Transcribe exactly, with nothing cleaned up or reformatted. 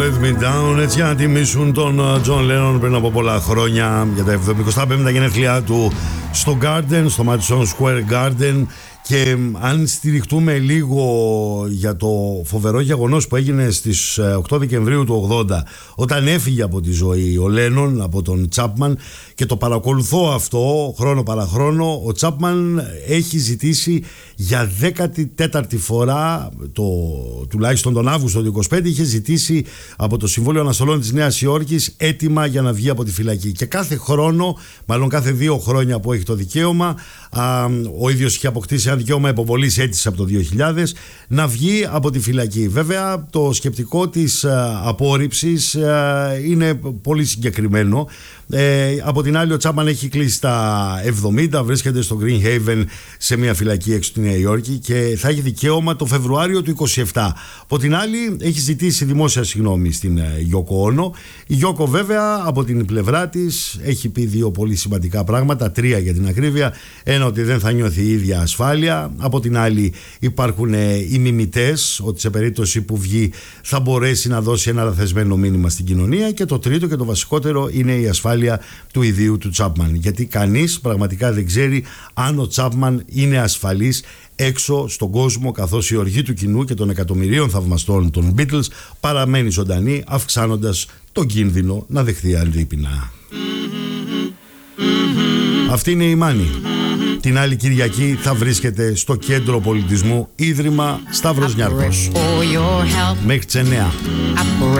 Let Me Down, έτσι για να τιμήσουν τον John Lennon πριν από πολλά χρόνια για τα εβδομηκοστά πέμπτα γενέθλιά του στο Garden, στο Madison Square Garden. Και αν στηριχτούμε λίγο για το φοβερό γεγονός που έγινε στις οκτώ Δεκεμβρίου του ογδόντα, όταν έφυγε από τη ζωή ο Λένον από τον Τσάπμαν, και το παρακολουθώ αυτό χρόνο παρά χρόνο, ο Τσάπμαν έχει ζητήσει για δέκατη τέταρτη φορά, το, τουλάχιστον τον Αύγουστο του είκοσι πέντε, είχε ζητήσει από το Συμβούλιο Αναστολών της Νέας Υόρκης έτοιμα για να βγει από τη φυλακή. Και κάθε χρόνο, μάλλον κάθε δύο χρόνια που έχει το δικαίωμα, α, ο ίδιος είχε αποκτήσει ένα δικαίωμα υποβολής αίτησης από το δύο χιλιάδες να βγει από τη φυλακή. Βέβαια, το σκεπτικό της α, απόρριψης α, είναι πολύ συγκεκριμένο. Ε, από την άλλη, ο Τσάπμαν έχει κλείσει τα εβδομήντα, βρίσκεται στο Green Haven σε μια φυλακή έξω στη Νέα Υόρκη και θα έχει δικαίωμα το Φεβρουάριο του είκοσι επτά. Από την άλλη, έχει ζητήσει δημόσια συγγνώμη στην Γιόκο Όνο. Η Γιόκο, βέβαια, από την πλευρά της έχει πει δύο πολύ σημαντικά πράγματα, τρία για την ακρίβεια. Ένα, ότι δεν θα νιώθει η ίδια ασφάλεια. Από την άλλη, υπάρχουν οι μιμητές, ότι σε περίπτωση που βγει θα μπορέσει να δώσει ένα λαθασμένο μήνυμα στην κοινωνία. Και το τρίτο και το βασικότερο είναι η ασφάλεια του ιδίου του Τσάπμαν, γιατί κανείς πραγματικά δεν ξέρει αν ο Τσάπμαν είναι ασφαλής έξω στον κόσμο, καθώς η οργή του κοινού και των εκατομμυρίων θαυμαστών των Beatles παραμένει ζωντανή, αυξάνοντας τον κίνδυνο να δεχθεί αντίπεινα. Αυτή είναι η Μάνη. Την άλλη Κυριακή θα βρίσκεται στο Κέντρο Πολιτισμού Ίδρυμα Σταύρος Νιάρχος μέχρι τις εννιά.